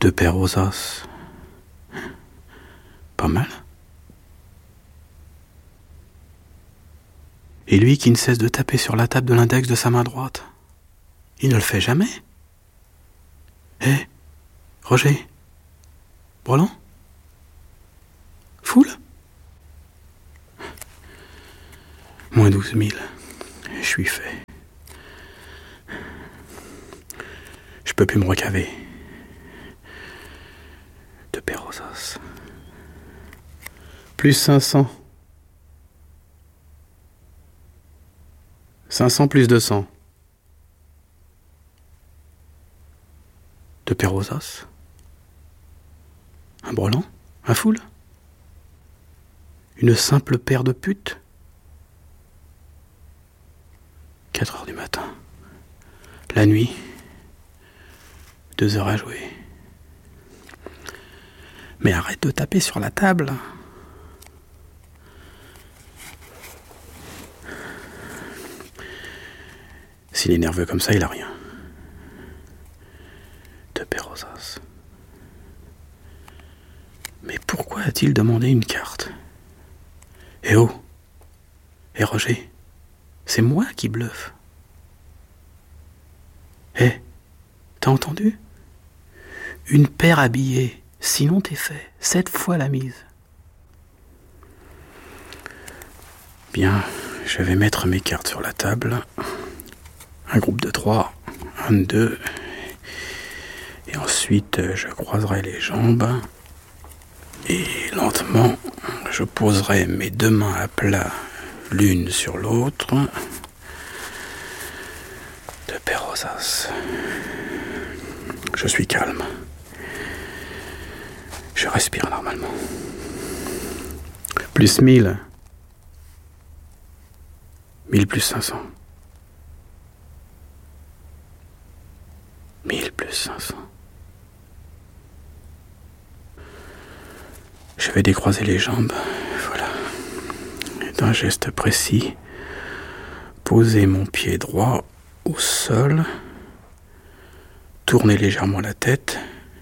de pair aux os. Pas mal. Et lui qui ne cesse de taper sur la table de l'index de sa main droite. Il ne le fait jamais. Hé, Roger, Brelan, Foule, moins 12 000, je suis fait. Je peux plus me recaver. De pair aux os. Plus 500. 500 plus 200. De pair aux os. Un Brelan, un Foule. Une simple paire de putes. 4 heures du matin. La nuit. 2 heures à jouer. Mais arrête de taper sur la table. S'il est nerveux comme ça, il a rien. De pair aux os. Mais pourquoi a-t-il demandé une carte? Eh oh! Eh Roger, c'est moi qui bluffe. Eh, t'as entendu? Une paire habillée, sinon t'es fait. 7 fois la mise. Bien, je vais mettre mes cartes sur la table. Un groupe de 3, un de 2. Et ensuite, je croiserai les jambes. Et lentement, je poserai mes 2 mains à plat, l'une sur l'autre. De pair aux as. Je suis calme. Je respire normalement. Plus 1000. 1000 plus 500. 1000 plus 500. Je vais décroiser les jambes. Voilà. Et d'un geste précis, poser mon pied droit au sol, tourner légèrement la tête,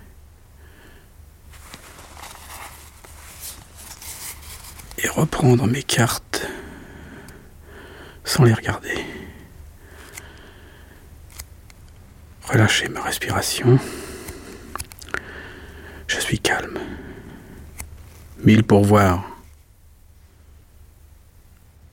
et reprendre mes cartes sans les regarder. Relâcher ma respiration. Je suis calme. 1000 pour voir. Pour voir quoi ?